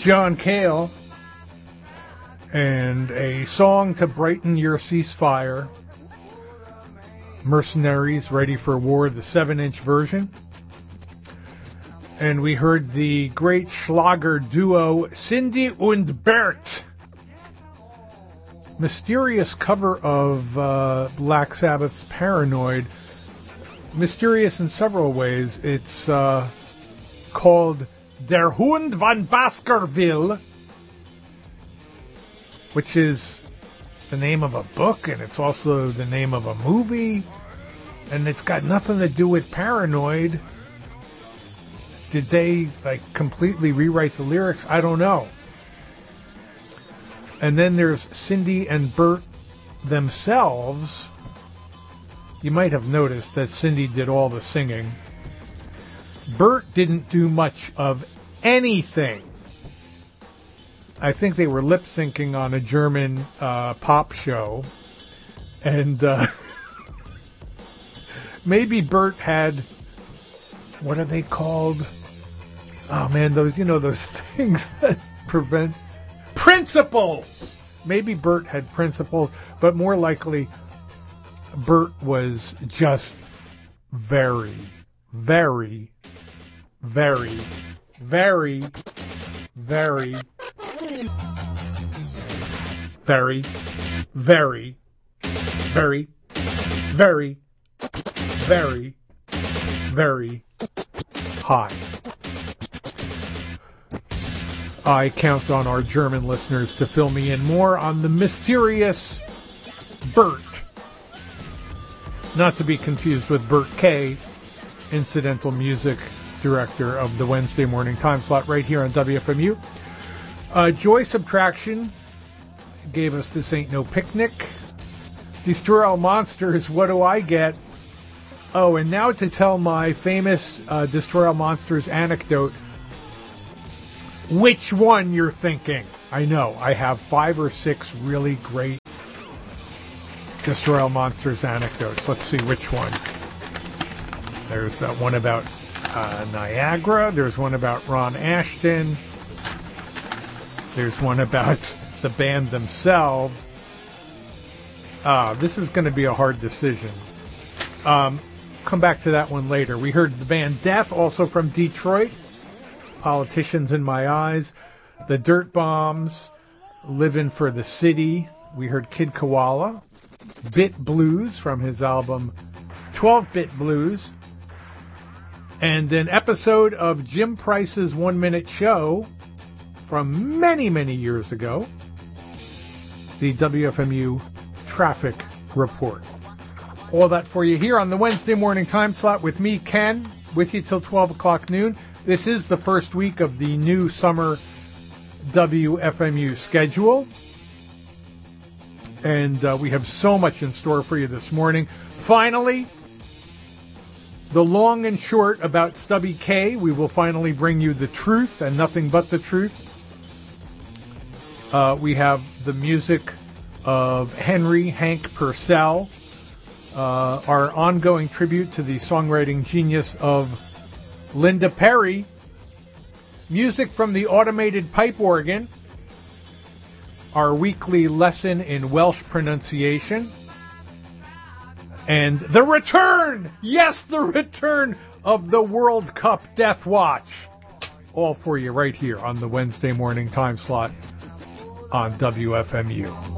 John Cale, and a song to brighten your ceasefire. Mercenaries, Ready for War, the 7-inch version. And we heard the great Schlager duo Cindy und Bert. Mysterious cover of Black Sabbath's Paranoid. Mysterious in several ways. It's called Der Hund von Baskerville, which is the name of a book, and it's also the name of a movie, and it's got nothing to do with Paranoid. Did they completely rewrite the lyrics? I don't know. And then there's Cindy and Bert themselves. You might have noticed that Cindy did all the singing. Bert didn't do much of anything. I think they were lip-syncing on a German pop show. And maybe Bert had, what are they called? Oh, man, those things that prevent... Principles! Maybe Bert had principles, but more likely, Bert was just very, very, very, very, very, very, very, very, very, very, very high. I count on our German listeners to fill me in more on the mysterious Bert. Not to be confused with Bert Kay, incidental music director of the Wednesday morning time slot right here on WFMU. Joy Subtraction gave us This Ain't No Picnic. Destroy All Monsters, What Do I Get? Oh, and now to tell my famous Destroy All Monsters anecdote. Which one you're thinking? I know, I have 5 or 6 really great Destroy All Monsters anecdotes. Let's see which one. There's one about Niagara. There's one about Ron Ashton. There's one about the band themselves. This is going to be a hard decision. Come back to that one later. We heard the band Death, also from Detroit. Politicians in My Eyes. The Dirt Bombs, Livin' for the City. We heard Kid Koala. Bit Blues from his album 12-Bit Blues. And an episode of Jim Price's 1 Minute Show from many, many years ago. The WFMU Traffic Report. All that for you here on the Wednesday morning time slot with me, Ken, with you till 12 o'clock noon. This is the first week of the new summer WFMU schedule. And we have so much in store for you this morning. Finally, the long and short about Stubby K. We will finally bring you the truth and nothing but the truth. We have the music of Hank Purcell, our ongoing tribute to the songwriting genius of Linda Perry, music from the automated pipe organ, our weekly lesson in Welsh pronunciation, and the return, yes, the return of the World Cup Death Watch. All for you right here on the Wednesday morning time slot on WFMU.